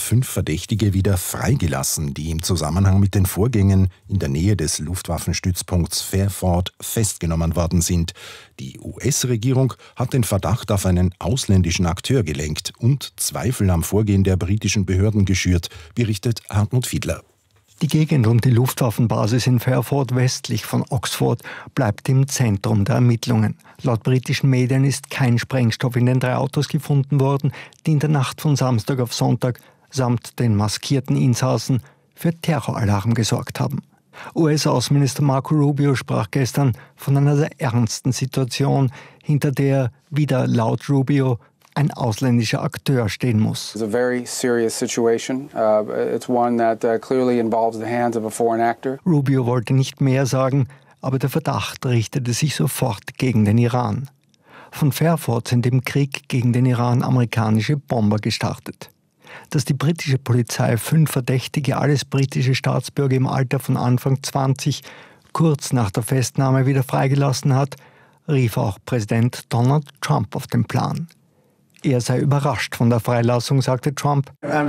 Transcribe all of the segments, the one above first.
5 Verdächtige wieder freigelassen, die im Zusammenhang mit den Vorgängen in der Nähe des Luftwaffenstützpunkts Fairford festgenommen worden sind. Die US-Regierung hat den Verdacht auf einen ausländischen Akteur gelenkt und Zweifel am Vorgehen der britischen Behörden geschürt, berichtet Hartmut Fiedler. Die Gegend um die Luftwaffenbasis in Fairford westlich von Oxford bleibt im Zentrum der Ermittlungen. Laut britischen Medien ist kein Sprengstoff in den 3 Autos gefunden worden, die in der Nacht von Samstag auf Sonntag samt den maskierten Insassen für Terroralarm gesorgt haben. US-Außenminister Marco Rubio sprach gestern von einer sehr ernsten Situation, hinter der wieder laut Rubio ein ausländischer Akteur stehen muss. It's a very serious situation. It's one that clearly involves the hands of a foreign actor. Rubio wollte nicht mehr sagen, aber der Verdacht richtete sich sofort gegen den Iran. Von Fairford sind im Krieg gegen den Iran amerikanische Bomber gestartet. Dass die britische Polizei 5 Verdächtige, alles britische Staatsbürger im Alter von Anfang 20, kurz nach der Festnahme wieder freigelassen hat, rief auch Präsident Donald Trump auf den Plan. Er sei überrascht von der Freilassung, sagte Trump. Er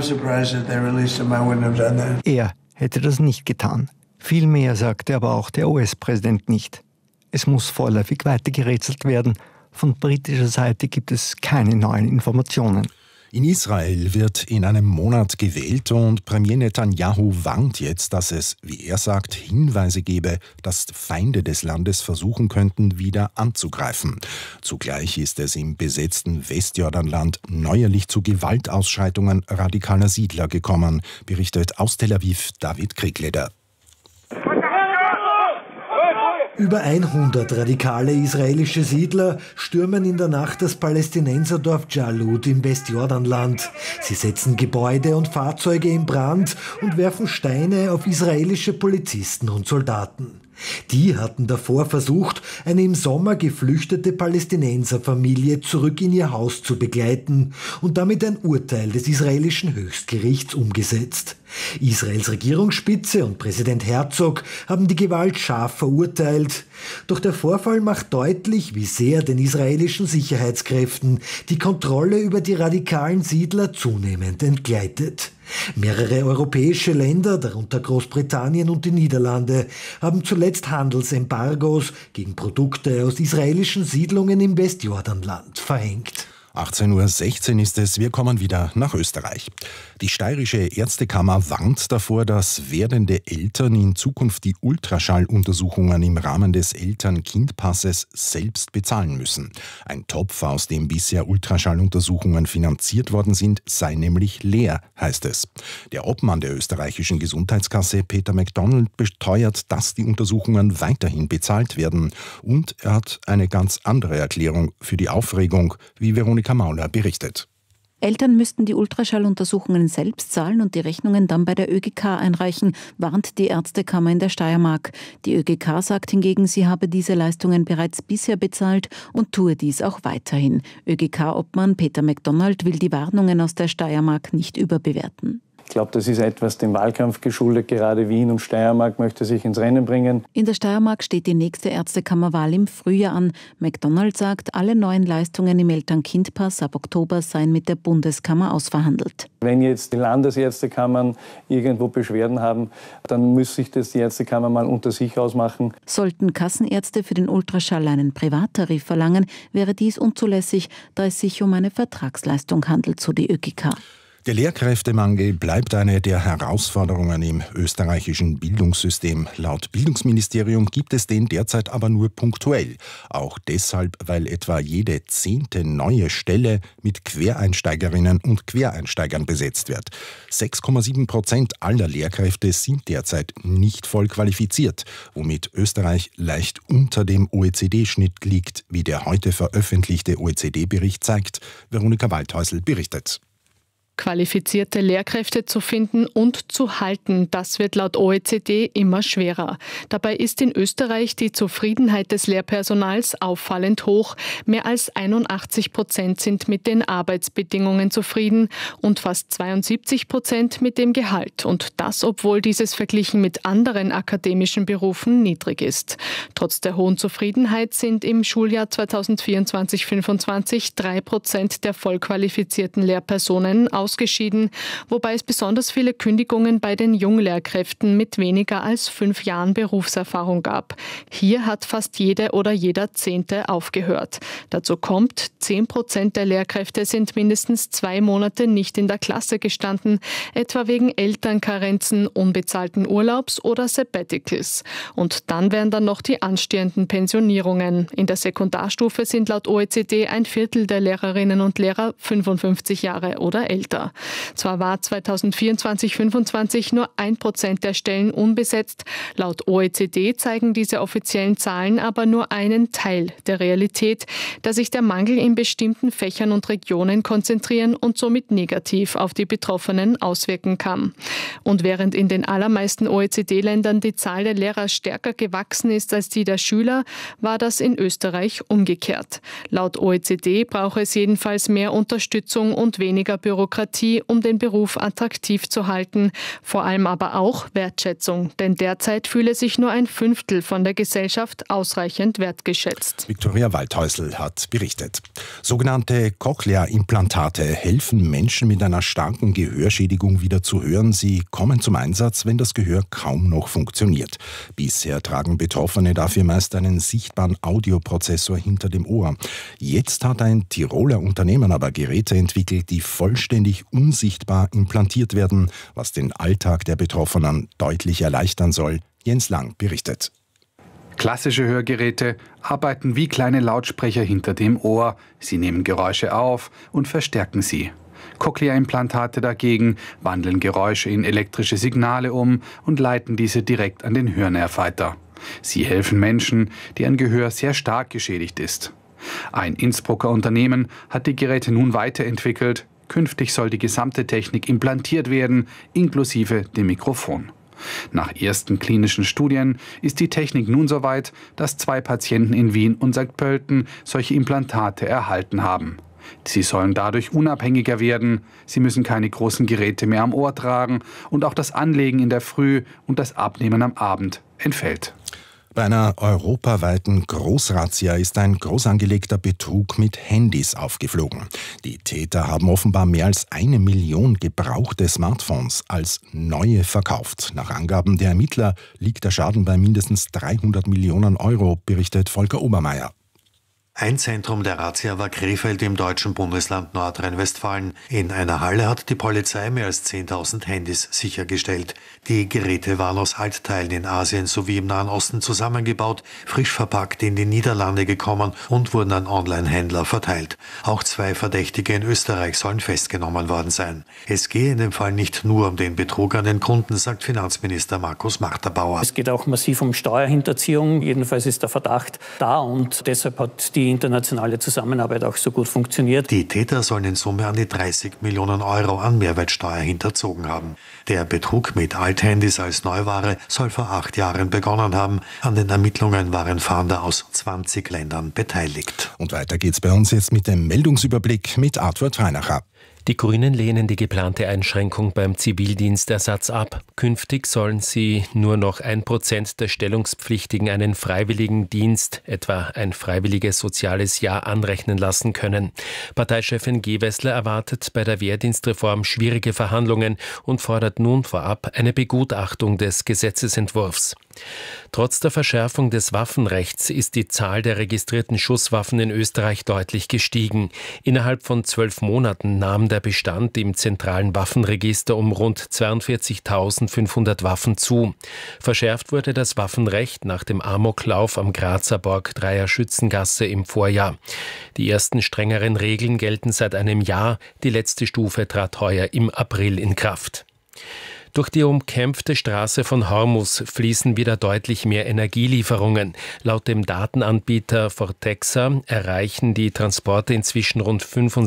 hätte das nicht getan. Viel mehr sagte aber auch der US-Präsident nicht. Es muss vorläufig weiter gerätselt werden. Von britischer Seite gibt es keine neuen Informationen. In Israel wird in einem Monat gewählt und Premier Netanyahu warnt jetzt, dass es, wie er sagt, Hinweise gebe, dass Feinde des Landes versuchen könnten, wieder anzugreifen. Zugleich ist es im besetzten Westjordanland neuerlich zu Gewaltausschreitungen radikaler Siedler gekommen, berichtet aus Tel Aviv David Kriegleder. Über 100 radikale israelische Siedler stürmen in der Nacht das Palästinenserdorf Jalut im Westjordanland. Sie setzen Gebäude und Fahrzeuge in Brand und werfen Steine auf israelische Polizisten und Soldaten. Die hatten davor versucht, eine im Sommer geflüchtete Palästinenserfamilie zurück in ihr Haus zu begleiten und damit ein Urteil des israelischen Höchstgerichts umgesetzt. Israels Regierungsspitze und Präsident Herzog haben die Gewalt scharf verurteilt. Doch der Vorfall macht deutlich, wie sehr den israelischen Sicherheitskräften die Kontrolle über die radikalen Siedler zunehmend entgleitet. Mehrere europäische Länder, darunter Großbritannien und die Niederlande, haben zuletzt Handelsembargos gegen Produkte aus israelischen Siedlungen im Westjordanland verhängt. 18:16 Uhr ist es, wir kommen wieder nach Österreich. Die Steirische Ärztekammer warnt davor, dass werdende Eltern in Zukunft die Ultraschalluntersuchungen im Rahmen des Eltern-Kind-Passes selbst bezahlen müssen. Ein Topf, aus dem bisher Ultraschalluntersuchungen finanziert worden sind, sei nämlich leer, heißt es. Der Obmann der österreichischen Gesundheitskasse, Peter McDonald, beteuert, dass die Untersuchungen weiterhin bezahlt werden. Und er hat eine ganz andere Erklärung für die Aufregung, wie Veronika Mauler berichtet. Eltern müssten die Ultraschalluntersuchungen selbst zahlen und die Rechnungen dann bei der ÖGK einreichen, warnt die Ärztekammer in der Steiermark. Die ÖGK sagt hingegen, sie habe diese Leistungen bereits bisher bezahlt und tue dies auch weiterhin. ÖGK-Obmann Peter McDonald will die Warnungen aus der Steiermark nicht überbewerten. Ich glaube, das ist etwas dem Wahlkampf geschuldet. Gerade Wien und Steiermark möchte sich ins Rennen bringen. In der Steiermark steht die nächste Ärztekammerwahl im Frühjahr an. McDonald sagt, alle neuen Leistungen im Eltern-Kind-Pass ab Oktober seien mit der Bundeskammer ausverhandelt. Wenn jetzt die Landesärztekammern irgendwo Beschwerden haben, dann muss sich das die Ärztekammer mal unter sich ausmachen. Sollten Kassenärzte für den Ultraschall einen Privattarif verlangen, wäre dies unzulässig, da es sich um eine Vertragsleistung handelt, so die ÖGK. Der Lehrkräftemangel bleibt eine der Herausforderungen im österreichischen Bildungssystem. Laut Bildungsministerium gibt es den derzeit aber nur punktuell. Auch deshalb, weil etwa jede 10. neue Stelle mit Quereinsteigerinnen und Quereinsteigern besetzt wird. 6,7% aller Lehrkräfte sind derzeit nicht voll qualifiziert, womit Österreich leicht unter dem OECD-Schnitt liegt, wie der heute veröffentlichte OECD-Bericht zeigt. Veronika Waldhäusl berichtet. Qualifizierte Lehrkräfte zu finden und zu halten, das wird laut OECD immer schwerer. Dabei ist in Österreich die Zufriedenheit des Lehrpersonals auffallend hoch. Mehr als 81% sind mit den Arbeitsbedingungen zufrieden und fast 72% mit dem Gehalt. Und das, obwohl dieses verglichen mit anderen akademischen Berufen niedrig ist. Trotz der hohen Zufriedenheit sind im Schuljahr 2024/25 3% der vollqualifizierten Lehrpersonen ausgeschieden, wobei es besonders viele Kündigungen bei den Junglehrkräften mit weniger als 5 Jahren Berufserfahrung gab. Hier hat fast jede oder jeder 10. aufgehört. Dazu kommt, 10% der Lehrkräfte sind mindestens 2 Monate nicht in der Klasse gestanden, etwa wegen Elternkarenzen, unbezahlten Urlaubs oder Sabbaticals. Und dann wären dann noch die anstehenden Pensionierungen. In der Sekundarstufe sind laut OECD 1/4 der Lehrerinnen und Lehrer 55 Jahre oder älter. Zwar war 2024/25 nur 1% der Stellen unbesetzt. Laut OECD zeigen diese offiziellen Zahlen aber nur einen Teil der Realität, da sich der Mangel in bestimmten Fächern und Regionen konzentrieren und somit negativ auf die Betroffenen auswirken kann. Und während in den allermeisten OECD-Ländern die Zahl der Lehrer stärker gewachsen ist als die der Schüler, war das in Österreich umgekehrt. Laut OECD brauche es jedenfalls mehr Unterstützung und weniger Bürokratie, um den Beruf attraktiv zu halten. Vor allem aber auch Wertschätzung, denn derzeit fühle sich nur 1/5 von der Gesellschaft ausreichend wertgeschätzt. Viktoria Waldhäusl hat berichtet. Sogenannte Cochlea-Implantate helfen Menschen mit einer starken Gehörschädigung wieder zu hören. Sie kommen zum Einsatz, wenn das Gehör kaum noch funktioniert. Bisher tragen Betroffene dafür meist einen sichtbaren Audioprozessor hinter dem Ohr. Jetzt hat ein Tiroler Unternehmen aber Geräte entwickelt, die vollständig unsichtbar implantiert werden, was den Alltag der Betroffenen deutlich erleichtern soll. Jens Lang berichtet. Klassische Hörgeräte arbeiten wie kleine Lautsprecher hinter dem Ohr. Sie nehmen Geräusche auf und verstärken sie. Cochlea-Implantate dagegen wandeln Geräusche in elektrische Signale um und leiten diese direkt an den Hörnerv weiter. Sie helfen Menschen, deren Gehör sehr stark geschädigt ist. Ein Innsbrucker Unternehmen hat die Geräte nun weiterentwickelt. Künftig soll die gesamte Technik implantiert werden, inklusive dem Mikrofon. Nach ersten klinischen Studien ist die Technik nun so weit, dass 2 Patienten in Wien und St. Pölten solche Implantate erhalten haben. Sie sollen dadurch unabhängiger werden, sie müssen keine großen Geräte mehr am Ohr tragen und auch das Anlegen in der Früh und das Abnehmen am Abend entfällt. Bei einer europaweiten Großrazzia ist ein groß angelegter Betrug mit Handys aufgeflogen. Die Täter haben offenbar mehr als 1 Million gebrauchte Smartphones als neue verkauft. Nach Angaben der Ermittler liegt der Schaden bei mindestens 300 Millionen Euro, berichtet Volker Obermeier. Ein Zentrum der Razzia war Krefeld im deutschen Bundesland Nordrhein-Westfalen. In einer Halle hat die Polizei mehr als 10.000 Handys sichergestellt. Die Geräte waren aus Altteilen in Asien sowie im Nahen Osten zusammengebaut, frisch verpackt in die Niederlande gekommen und wurden an Online-Händler verteilt. Auch 2 Verdächtige in Österreich sollen festgenommen worden sein. Es gehe in dem Fall nicht nur um den Betrug an den Kunden, sagt Finanzminister Markus Marterbauer. Es geht auch massiv um Steuerhinterziehung. Jedenfalls ist der Verdacht da und deshalb hat die internationale Zusammenarbeit auch so gut funktioniert. Die Täter sollen in Summe an die 30 Millionen Euro an Mehrwertsteuer hinterzogen haben. Der Betrug mit Althandys als Neuware soll vor 8 Jahren begonnen haben. An den Ermittlungen waren Fahnder aus 20 Ländern beteiligt. Und weiter geht's bei uns jetzt mit dem Meldungsüberblick mit Arthur Treinacher. Die Grünen lehnen die geplante Einschränkung beim Zivildienstersatz ab. Künftig sollen sie nur noch 1% der Stellungspflichtigen einen freiwilligen Dienst, etwa ein freiwilliges soziales Jahr, anrechnen lassen können. Parteichefin Gewessler erwartet bei der Wehrdienstreform schwierige Verhandlungen und fordert nun vorab eine Begutachtung des Gesetzesentwurfs. Trotz der Verschärfung des Waffenrechts ist die Zahl der registrierten Schusswaffen in Österreich deutlich gestiegen. Innerhalb von 12 Monaten nahm der Bestand im zentralen Waffenregister um rund 42.500 Waffen zu. Verschärft wurde das Waffenrecht nach dem Amoklauf am Grazer Borg 3er Schützengasse im Vorjahr. Die ersten strengeren Regeln gelten seit einem Jahr. Die letzte Stufe trat heuer im April in Kraft. Durch die umkämpfte Straße von Hormuz fließen wieder deutlich mehr Energielieferungen. Laut dem Datenanbieter Fortexa erreichen die Transporte inzwischen rund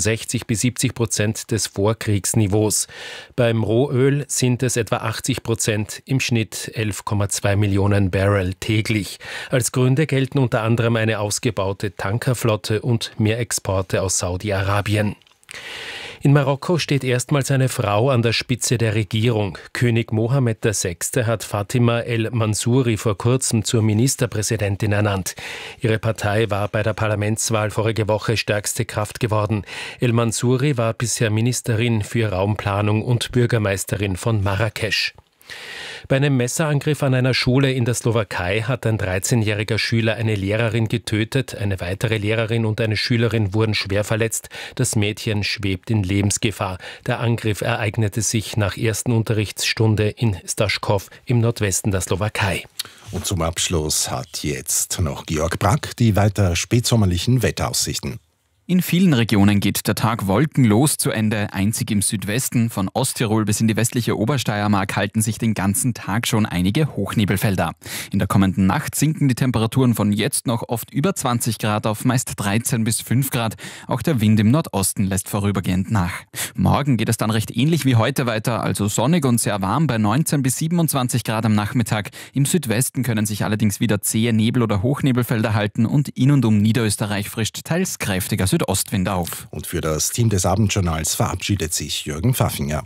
65-70% des Vorkriegsniveaus. Beim Rohöl sind es etwa 80%, im Schnitt 11,2 Millionen Barrel täglich. Als Gründe gelten unter anderem eine ausgebaute Tankerflotte und mehr Exporte aus Saudi-Arabien. In Marokko steht erstmals eine Frau an der Spitze der Regierung. König Mohammed VI. Hat Fatima El Mansouri vor kurzem zur Ministerpräsidentin ernannt. Ihre Partei war bei der Parlamentswahl vorige Woche stärkste Kraft geworden. El Mansouri war bisher Ministerin für Raumplanung und Bürgermeisterin von Marrakesch. Bei einem Messerangriff an einer Schule in der Slowakei hat ein 13-jähriger Schüler eine Lehrerin getötet. Eine weitere Lehrerin und eine Schülerin wurden schwer verletzt. Das Mädchen schwebt in Lebensgefahr. Der Angriff ereignete sich nach ersten Unterrichtsstunde in Staškov im Nordwesten der Slowakei. Und zum Abschluss hat jetzt noch Georg Brack die weiter spätsommerlichen Wetteraussichten. In vielen Regionen geht der Tag wolkenlos zu Ende. Einzig im Südwesten, von Osttirol bis in die westliche Obersteiermark, halten sich den ganzen Tag schon einige Hochnebelfelder. In der kommenden Nacht sinken die Temperaturen von jetzt noch oft über 20 Grad auf meist 13 bis 5 Grad. Auch der Wind im Nordosten lässt vorübergehend nach. Morgen geht es dann recht ähnlich wie heute weiter, also sonnig und sehr warm bei 19 bis 27 Grad am Nachmittag. Im Südwesten können sich allerdings wieder zähe Nebel- oder Hochnebelfelder halten und in und um Niederösterreich frischt teils kräftiger Südostwind auf. Und für das Team des Abendjournals verabschiedet sich Jürgen Pfaffinger.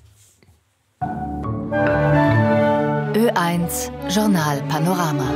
Ö1 Journal Panorama.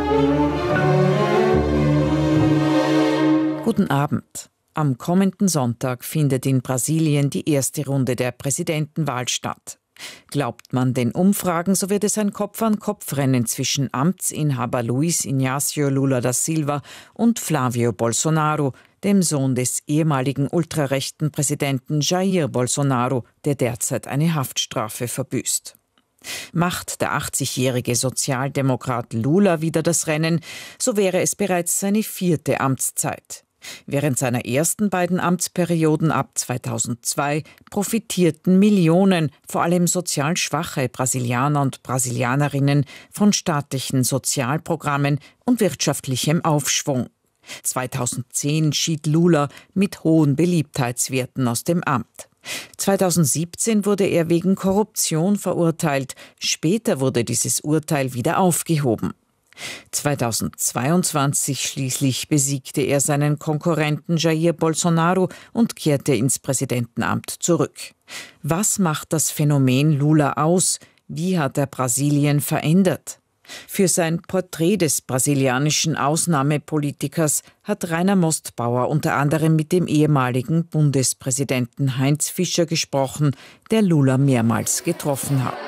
Guten Abend. Am kommenden Sonntag findet in Brasilien die erste Runde der Präsidentenwahl statt. Glaubt man den Umfragen, so wird es ein Kopf-an-Kopf-Rennen zwischen Amtsinhaber Luiz Inácio Lula da Silva und Flávio Bolsonaro, dem Sohn des ehemaligen ultrarechten Präsidenten Jair Bolsonaro, der derzeit eine Haftstrafe verbüßt. Macht der 80-jährige Sozialdemokrat Lula wieder das Rennen, so wäre es bereits seine 4. Amtszeit. Während seiner ersten beiden Amtsperioden ab 2002 profitierten Millionen, vor allem sozial schwache Brasilianer und Brasilianerinnen, von staatlichen Sozialprogrammen und wirtschaftlichem Aufschwung. 2010 schied Lula mit hohen Beliebtheitswerten aus dem Amt. 2017 wurde er wegen Korruption verurteilt. Später wurde dieses Urteil wieder aufgehoben. 2022 schließlich besiegte er seinen Konkurrenten Jair Bolsonaro und kehrte ins Präsidentenamt zurück. Was macht das Phänomen Lula aus? Wie hat er Brasilien verändert? Für sein Porträt des brasilianischen Ausnahmepolitikers hat Rainer Mostbauer unter anderem mit dem ehemaligen Bundespräsidenten Heinz Fischer gesprochen, der Lula mehrmals getroffen hat.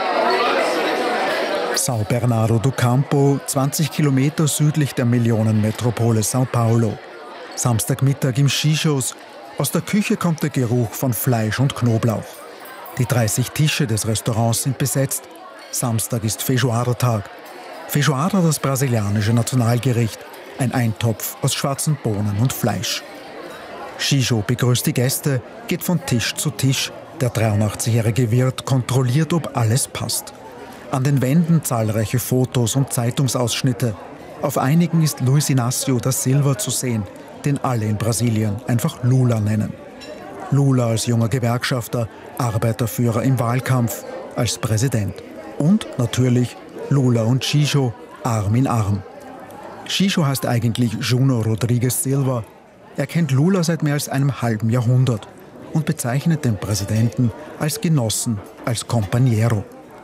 São Bernardo do Campo, 20 Kilometer südlich der Millionenmetropole São Paulo. Samstagmittag im Shishos. Aus der Küche kommt der Geruch von Fleisch und Knoblauch. Die 30 Tische des Restaurants sind besetzt. Samstag ist Feijoada-Tag. Feijoada, das brasilianische Nationalgericht. Ein Eintopf aus schwarzen Bohnen und Fleisch. Shisho begrüßt die Gäste, geht von Tisch zu Tisch. Der 83-jährige Wirt kontrolliert, ob alles passt. An den Wänden zahlreiche Fotos und Zeitungsausschnitte. Auf einigen ist Luiz Inácio da Silva zu sehen, den alle in Brasilien einfach Lula nennen. Lula als junger Gewerkschafter, Arbeiterführer im Wahlkampf, als Präsident. Und natürlich Lula und Shisho, Arm in Arm. Shisho heißt eigentlich Juno Rodrigues Silva. Er kennt Lula seit mehr als einem halben Jahrhundert und bezeichnet den Präsidenten als Genossen, als Compañero.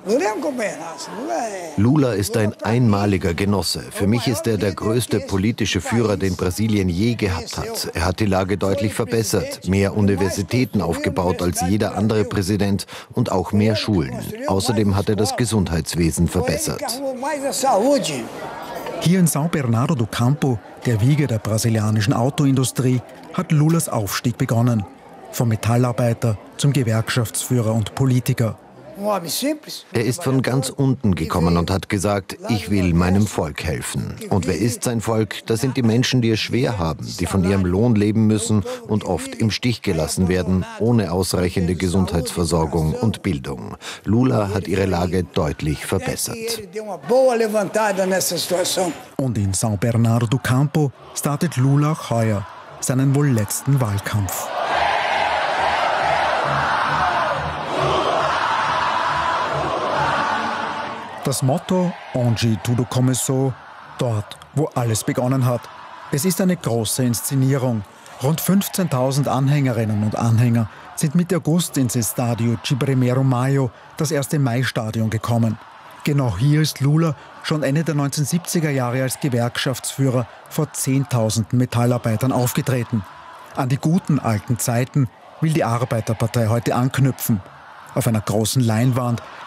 Lula ist ein einmaliger Genosse. Für mich ist er der größte politische Führer, den Brasilien je gehabt hat. Er hat die Lage deutlich verbessert, mehr Universitäten aufgebaut als jeder andere Präsident und auch mehr Schulen. Außerdem hat er das Gesundheitswesen verbessert. Hier in São Bernardo do Campo, der Wiege der brasilianischen Autoindustrie, hat Lulas Aufstieg begonnen. Vom Metallarbeiter zum Gewerkschaftsführer und Politiker. Er ist von ganz unten gekommen und hat gesagt, ich will meinem Volk helfen. Und wer ist sein Volk? Das sind die Menschen, die es schwer haben, die von ihrem Lohn leben müssen und oft im Stich gelassen werden, ohne ausreichende Gesundheitsversorgung und Bildung. Lula hat ihre Lage deutlich verbessert. Und in São Bernardo do Campo startet Lula auch heuer seinen wohl letzten Wahlkampf. Das Motto Onde tudo começou, dort, wo alles begonnen hat. Es ist eine große Inszenierung. Rund 15.000 Anhängerinnen und Anhänger sind Mitte August ins Estadio Ciprimero Maio, das erste Mai-Stadion, gekommen. Genau hier ist Lula schon Ende der 1970er Jahre als Gewerkschaftsführer vor 10.000 Metallarbeitern aufgetreten. An die guten alten Zeiten will die Arbeiterpartei heute anknüpfen. Auf einer großen Leinwand